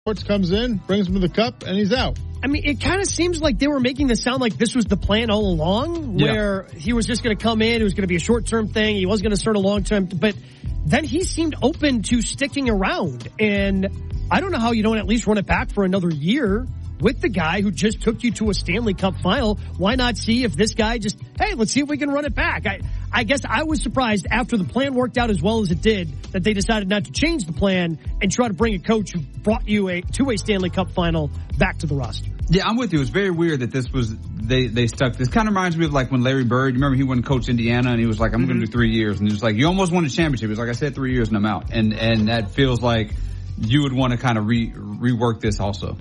Schwartz comes in, brings him to the cup, and he's out. I mean, it kind of seems like they were making this sound like this was the plan all along, where he was just going to come in, it was going to be a short-term thing, he wasn't going to start a long-term, but then he seemed open to sticking around, and I don't know how you don't at least run it back for another year with the guy who just took you to a Stanley Cup final. Why not see if this guy just, hey, let's see if we can run it back. I guess I was surprised after the plan worked out as well as it did that they decided not to change the plan and try to bring a coach who brought you to a Stanley Cup final back to the roster. Yeah, I'm with you. It's very weird that this was, they stuck. This kind of reminds me of like when Larry Bird, remember he went and coached Indiana and he was like, I'm going to do 3 years. And he was like, you almost won a championship. He was like, I said 3 years and I'm out. And that feels like you would want to kind of rework this also.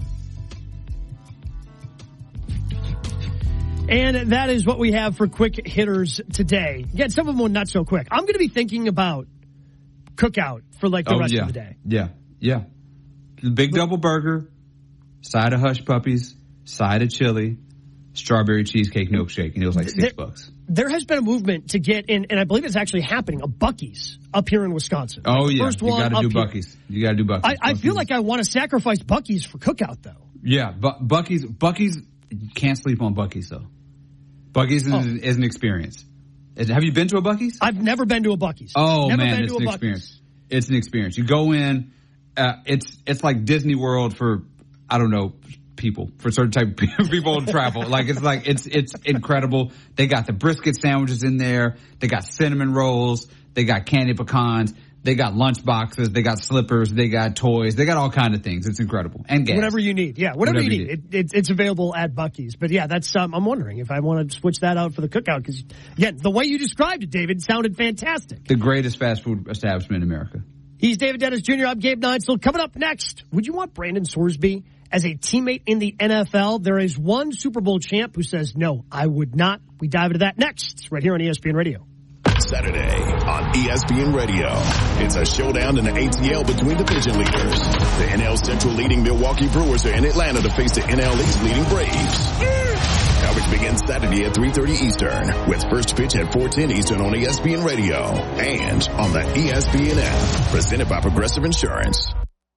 And that is what we have for quick hitters today. Again, some of them were not so quick. I'm going to be thinking about Cookout for like the rest of the day. Yeah. The big double burger, side of hush puppies, side of chili, strawberry cheesecake milkshake, and it was like $6. There has been a movement to get in, and I believe it's actually happening, a Buc-ee's up here in Wisconsin. Oh, yeah. First you got to do Buc-ee's. You got to do Buc-ee's. I feel like I want to sacrifice Buc-ee's for Cookout, though. Yeah, but Buc-ee's, you can't sleep on Buc-ee's, though. Buc-ee's is an experience. Have you been to a Buc-ee's? I've never been to a Buc-ee's. Oh, man, it's an experience. It's an experience. You go in, it's like Disney World for, I don't know, people, for certain type of people to travel. It's incredible. They got the brisket sandwiches in there. They got cinnamon rolls. They got candy pecans. They got lunch boxes. They got slippers. They got toys. They got all kinds of things. It's incredible. And gas. Whatever you need. Yeah, whatever you need. It's available at Buc-ee's. But yeah, that's, I'm wondering if I want to switch that out for the Cookout. Because, again, the way you described it, David, sounded fantastic. The greatest fast food establishment in America. He's David Dennis Jr. I'm Gabe Neinzel. Coming up next, would you want Brandon Sorsby as a teammate in the NFL? There is one Super Bowl champ who says, no, I would not. We dive into that next, right here on ESPN Radio. Saturday on ESPN Radio. It's a showdown in the ATL between division leaders. The NL Central leading Milwaukee Brewers are in Atlanta to face the NL East leading Braves. Coverage begins Saturday at 3:30 Eastern with first pitch at 4:10 Eastern on ESPN Radio and on the ESPN app. Presented by Progressive Insurance.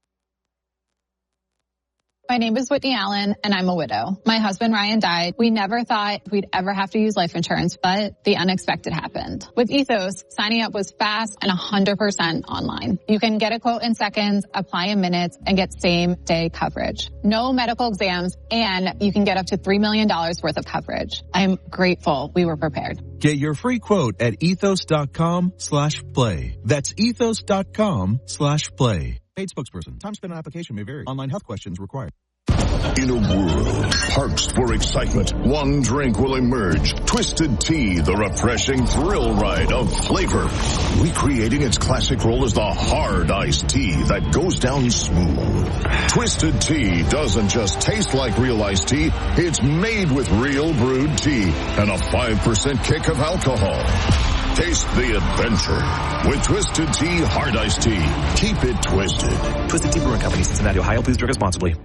My name is Whitney Allen, and I'm a widow. My husband, Ryan, died. We never thought we'd ever have to use life insurance, but the unexpected happened. With Ethos, signing up was fast and 100% online. You can get a quote in seconds, apply in minutes, and get same-day coverage. No medical exams, and you can get up to $3 million worth of coverage. I'm grateful we were prepared. Get your free quote at ethos.com/play. That's ethos.com/play. Paid spokesperson. Time spent on application may vary. Online health questions required. In a world parched for excitement, one drink will emerge. Twisted Tea, the refreshing thrill ride of flavor. Recreating its classic role as the hard iced tea that goes down smooth. Twisted Tea doesn't just taste like real iced tea, it's made with real brewed tea and a 5% kick of alcohol. Taste the adventure with Twisted Tea Hard Iced Tea. Keep it twisted. Twisted Tea Brewing Company, Cincinnati, Ohio. Please drink responsibly.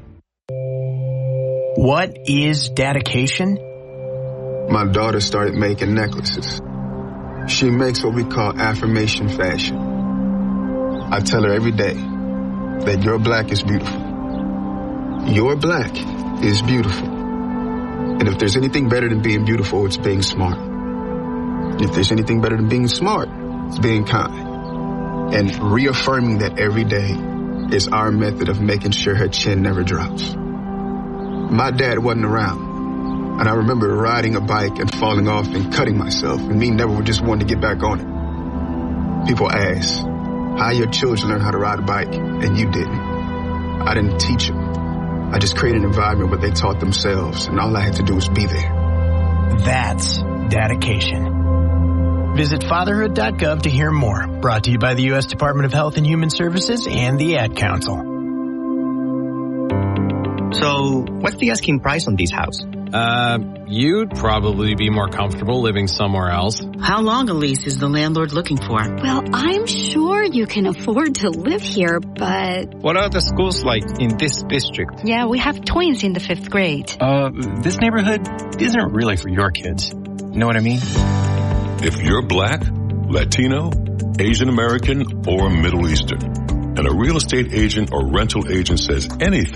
What is dedication? My daughter started making necklaces. She makes what we call affirmation fashion. I tell her every day that your black is beautiful. Your black is beautiful. And if there's anything better than being beautiful, it's being smart. If there's anything better than being smart, it's being kind. And reaffirming that every day is our method of making sure her chin never drops. My dad wasn't around, and I remember riding a bike and falling off and cutting myself, and me never just wanting to get back on it. People ask, how your children learn how to ride a bike, and you didn't. I didn't teach them. I just created an environment where they taught themselves, and all I had to do was be there. That's dedication. Visit fatherhood.gov to hear more. Brought to you by the U.S. Department of Health and Human Services and the Ad Council. So, what's the asking price on this house? You'd probably be more comfortable living somewhere else. How long a lease is the landlord looking for? Well, I'm sure you can afford to live here, but... What are the schools like in this district? Yeah, we have twins in the 5th grade. This neighborhood isn't really for your kids. You know what I mean? If you're black, Latino, Asian American, or Middle Eastern, and a real estate agent or rental agent says anything